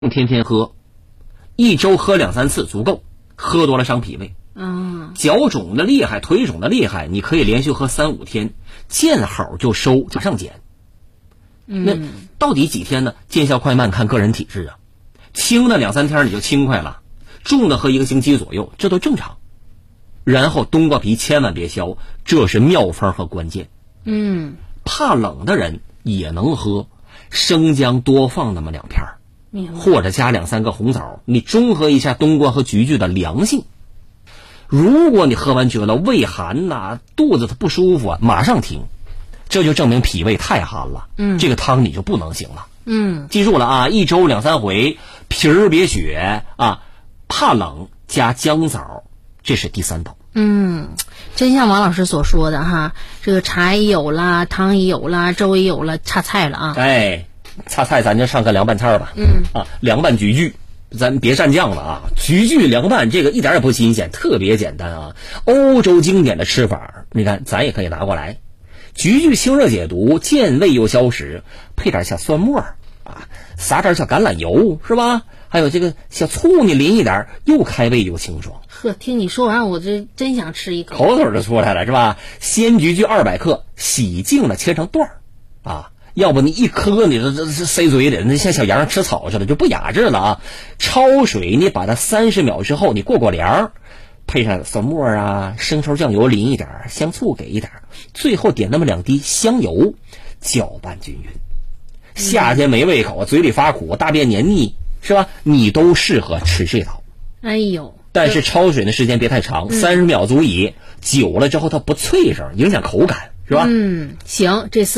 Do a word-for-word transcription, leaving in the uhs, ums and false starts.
天天喝，一周喝两三次足够，喝多了伤脾胃。 嗯， 脚肿的厉害，腿肿的厉害，你可以连续喝三五天，见好就收，马上减。那到底几天呢？见效快慢看个人体质啊。轻的两三天你就轻快了，重的喝一个星期左右，这都正常。然后冬瓜皮千万别削，这是妙方和关键。 嗯， 怕冷的人也能喝，生姜多放那么两片，或者加两三个红枣，你中和一下冬瓜和菊苣的凉性。如果你喝完觉得胃寒呐、啊，肚子它不舒服啊，马上停，这就证明脾胃太寒了。 嗯， 这个汤你就不能行了。 嗯， 记住了啊，一周两三回，皮儿别血啊，怕冷加姜枣，这是第三道。 嗯，真像王老师所说的哈，这个茶也有了，汤也有了，粥也有了，差菜了啊。 哎，差菜咱就上个凉拌菜吧。 嗯啊，凉拌菊苣。咱别蘸酱了啊！菊苣凉拌这个一点也不新鲜，特别简单啊。欧洲经典的吃法，你看咱也可以拿过来。菊苣清热解毒，健胃又消食，配点小蒜末啊，撒点小橄榄油是吧？还有这个小醋你淋一点，又开胃又清爽。 呵，听你说完我这真想吃一口， 口水就出来了是吧？鲜菊苣二百克，洗净了切成段儿啊。要不你一颗你这这塞嘴里，那像小羊吃草似的，就不雅致了啊！焯水，你把它三十秒之后你过过凉，配上蒜末啊、生抽、酱油淋一点，香醋给一点，最后点那么两滴香油，搅拌均匀。夏天没胃口，嘴里发苦，大便黏腻，是吧？你都适合吃这道。 哎呦！ 但是焯水的时间别太长，三十秒足矣。久了之后它不脆生，影响口感，是吧？ 嗯，行，这四。